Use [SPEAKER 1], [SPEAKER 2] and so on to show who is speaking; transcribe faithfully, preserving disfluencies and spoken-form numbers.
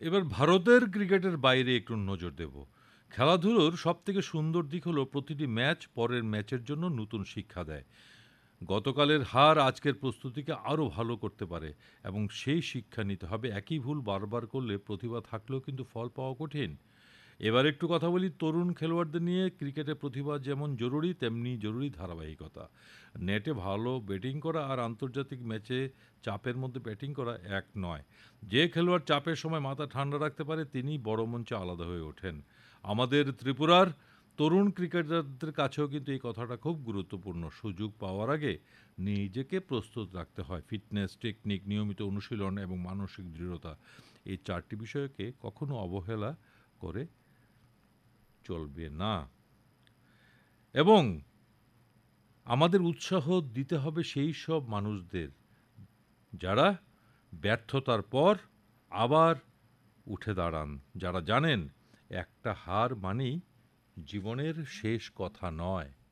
[SPEAKER 1] এবার ভারতের ক্রিকেটের বাইরে একটু নজর দেব। খেলাধুলোর সবথেকে সুন্দর দিক হলো প্রতিটি ম্যাচ পরের ম্যাচের জন্য নতুন শিক্ষা দেয়। গতকালের হার আজকের প্রস্তুতিকে আরও ভালো করতে পারে এবং সেই শিক্ষা নিতে হবে। একই ভুল বারবার করলে প্রতিভা থাকলেও কিন্তু ফল পাওয়া কঠিন। এবার একটু কথা বলি তরুণ খেলোয়াড়দের নিয়ে। ক্রিকেটে প্রতিভা যেমন জরুরি তেমনি জরুরি ধারাবাহিকতা। নেটে ভালো ব্যাটিং করা আর আন্তর্জাতিক ম্যাচে চাপের মধ্যে ব্যাটিং করা এক নয়। যে খেলোয়াড় চাপের সময় মাথা ঠান্ডা রাখতে পারে তিনি বড় মঞ্চে আলাদা হয়ে ওঠেন। আমাদের ত্রিপুরার তরুণ ক্রিকেটারদের কাছেও কিন্তু এই কথাটা খুব গুরুত্বপূর্ণ। সুযোগ পাওয়ার আগে নিজেকে প্রস্তুত রাখতে হয়। ফিটনেস, টেকনিক, নিয়মিত অনুশীলন এবং মানসিক দৃঢ়তা, এই চারটি বিষয়কে কখনো অবহেলা করে চলবে না। এবং আমাদের উৎসাহ দিতে হবে সেই সব মানুষদের যারা ব্যর্থতার পর আবার উঠে দাঁড়ান, যারা জানেন একটা হার মানেই জীবনের শেষ কথা নয়।